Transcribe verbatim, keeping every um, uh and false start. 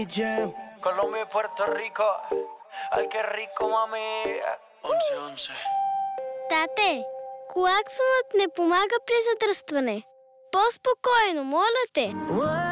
Colombia y Puerto Rico. Ay, qué rico, мами. Онце, онце. Тате, коаксонът не помага при задръстване. По-спокойно, моля те.